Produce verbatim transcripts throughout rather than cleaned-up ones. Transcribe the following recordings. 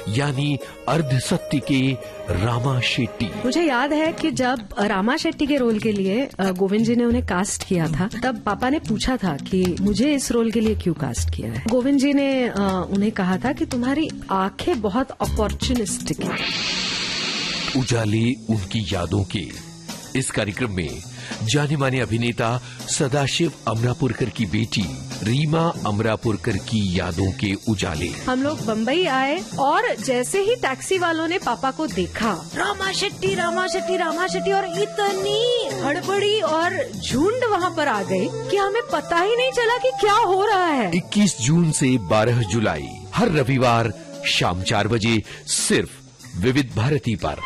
यानी अर्ध सत्य के रामा शेट्टी। मुझे याद है कि जब रामा शेट्टी के रोल के लिए गोविंद जी ने उन्हें कास्ट किया था, तब पापा ने पूछा था कि मुझे इस रोल के लिए क्यों कास्ट किया है। गोविंद जी ने उन्हें कहा था कि तुम्हारी आंखें बहुत अपॉर्चुनिस्टिक हैं। उजाले उनकी यादों के इस कार्यक्रम में जाने माने अभिनेता सदाशिव अमरापुरकर की बेटी रीमा अमरापुरकर की यादों के उजाले। हम लोग बम्बई आए और जैसे ही टैक्सी वालों ने पापा को देखा, रामा शेट्टी रामा शेट्टी रामा शेट्टी, और इतनी हड़बड़ी और झुंड वहाँ पर आ गई कि हमें पता ही नहीं चला कि क्या हो रहा है। इक्कीस जून से बारह जुलाई हर रविवार शाम चार बजे सिर्फ विविध भारती पर।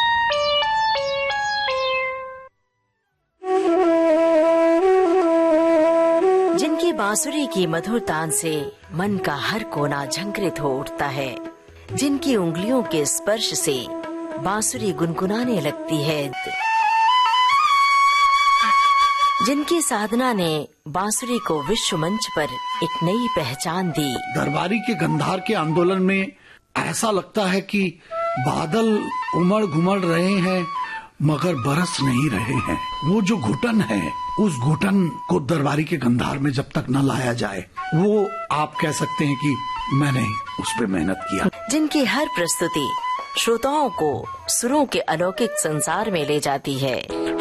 जिनकी बांसुरी की मधुर तान से मन का हर कोना झंकृत हो उठता है, जिनकी उंगलियों के स्पर्श से बांसुरी गुनगुनाने लगती है, जिनकी साधना ने बांसुरी को विश्व मंच पर एक नई पहचान दी। दरबारी के गंधार के आंदोलन में ऐसा लगता है कि बादल उमड़ घुमड़ रहे हैं मगर बरस नहीं रहे हैं। वो जो घुटन है, उस घुटन को दरबारी के गंधार में जब तक न लाया जाए, वो आप कह सकते हैं कि मैंने उस पर मेहनत किया। जिनकी हर प्रस्तुति श्रोताओं को सुरों के अलौकिक संसार में ले जाती है।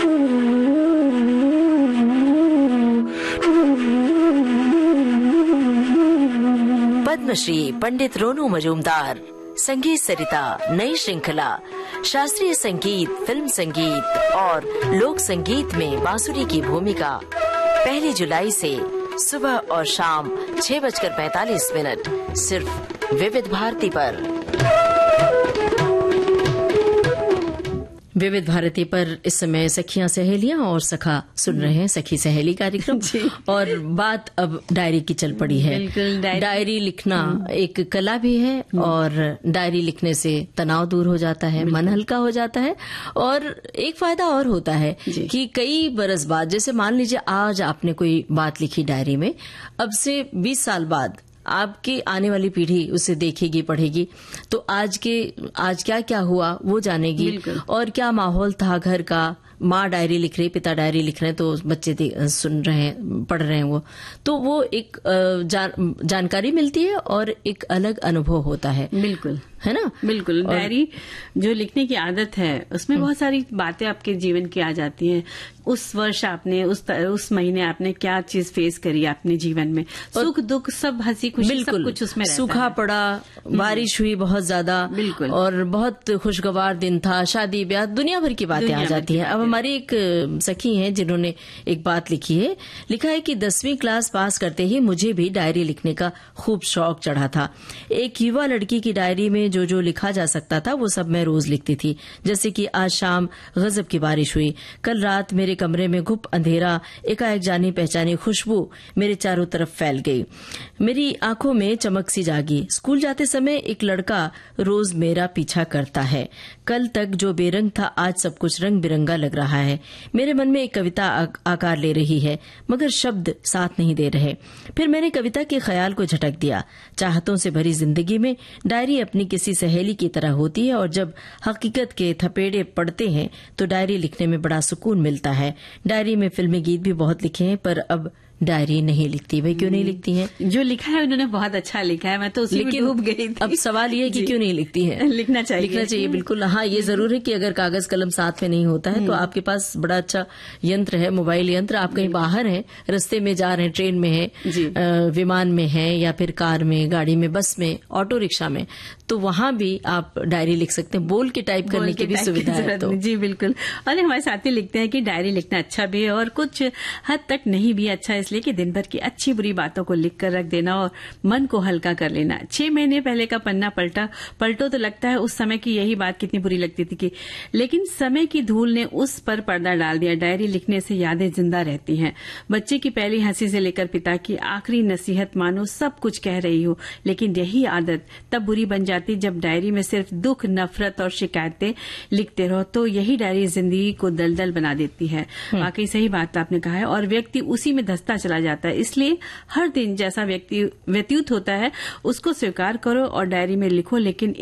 पद्मश्री पंडित रोनू मजूमदार, संगीत सरिता नई श्रृंखला, शास्त्रीय संगीत, फिल्म संगीत और लोक संगीत में बांसुरी की भूमिका पहली जुलाई से सुबह और शाम छह बजकर पैंतालीस मिनट सिर्फ विविध भारती पर। विविध भारती पर इस समय सखियां सहेलियां और सखा सुन रहे हैं सखी सहेली कार्यक्रम। और बात अब डायरी की चल पड़ी है। बिल्कुल, डायरी, डायरी लिखना एक कला भी है और डायरी लिखने से तनाव दूर हो जाता है, मन हल्का हो जाता है। और एक फायदा और होता है कि कई बरस बाद, जैसे मान लीजिए आज आपने कोई बात लिखी डायरी में, अब से बीस साल बाद आपकी आने वाली पीढ़ी उसे देखेगी, पढ़ेगी, तो आज के आज क्या क्या हुआ वो जानेगी, और क्या माहौल था घर का। माँ डायरी लिख रही, पिता डायरी लिख रहे हैं, तो बच्चे सुन रहे हैं, पढ़ रहे हैं, वो तो वो एक जान, जानकारी मिलती है और एक अलग अनुभव होता है। बिल्कुल, है ना? बिल्कुल। डायरी जो लिखने की आदत है, उसमें बहुत सारी बातें आपके जीवन की आ जाती हैं। उस वर्ष आपने उस उस महीने आपने क्या चीज फेस करी अपने जीवन में, सुख दुख सब, हंसी खुशी सब कुछ उसमें रहता सूखा है। पड़ा, बारिश हुई बहुत ज्यादा, बिल्कुल, और बहुत खुशगवार दिन था, शादी ब्याह, दुनिया भर की बातें आ जाती हैं। अब हमारी एक सखी हैं जिन्होंने एक बात लिखी है, लिखा है कि दसवीं क्लास पास करते ही मुझे भी डायरी लिखने का खूब शौक चढ़ा था। एक युवा लड़की की डायरी में जो जो लिखा जा सकता था वो सब मैं रोज लिखती थी। जैसे कि आज शाम गजब की बारिश हुई, कल रात मेरे कमरे में घुप अंधेरा, एकाएक जानी पहचानी खुशबू मेरे चारों तरफ फैल गई, मेरी आंखों में चमक सी जागी। स्कूल जाते समय एक लड़का रोज मेरा पीछा करता है, कल तक जो बेरंग था आज सब कुछ रंग बिरंगा लग रहा है। मेरे मन में एक कविता आकार ले रही है मगर शब्द साथ नहीं दे रहे। फिर मैंने कविता के ख्याल को झटक दिया। चाहतों से भरी जिंदगी में डायरी अपनी किसी सहेली की तरह होती है, और जब हकीकत के थपेड़े पड़ते हैं तो डायरी लिखने में बड़ा सुकून मिलता है। डायरी में फिल्मी गीत भी बहुत लिखे हैं, पर अब डायरी नहीं लिखती। भाई क्यों नहीं लिखती हैं? जो लिखा है उन्होंने बहुत अच्छा लिखा है, मैं तो उसी में डूब गई थी। अब सवाल ये है कि क्यों नहीं लिखती हैं? लिखना चाहिए, लिखना चाहिए, बिल्कुल। हाँ, ये जरूर है कि अगर कागज कलम साथ में नहीं होता है तो आपके पास बड़ा अच्छा यंत्र है, मोबाइल यंत्र। आप कहीं बाहर हैं, रस्ते में जा रहे हैं, ट्रेन में है, विमान में है, या फिर कार में, गाड़ी में, बस में, ऑटो रिक्शा में, तो वहां भी आप डायरी लिख सकते हैं। बोल के टाइप करने की भी सुविधा है तो। जी बिल्कुल। और हमारे साथी लिखते हैं कि डायरी लिखना अच्छा भी है और कुछ हद तक नहीं भी अच्छा, इसलिए कि दिन भर की अच्छी बुरी बातों को लिख कर रख देना और मन को हल्का कर लेना। छह महीने पहले का पन्ना पलटा पलटो तो लगता है उस समय की यही बात कितनी बुरी लगती थी कि, लेकिन समय की धूल ने उस पर पर्दा डाल दिया। डायरी लिखने से यादें जिंदा रहती हैं। बच्चे की पहली हंसी से लेकर पिता की आखिरी नसीहत मानो सब कुछ कह रही हो, लेकिन यही आदत तब बुरी बन जाती जब डायरी में सिर्फ दुख, नफरत और शिकायतें लिखते रहो। तो यही डायरी जिंदगी को दलदल बना देती है। वाकई सही बात आपने कहा है, और व्यक्ति उसी में धंसता चला जाता है। इसलिए हर दिन जैसा व्यक्ति व्यतीत होता है उसको स्वीकार करो और डायरी में लिखो, लेकिन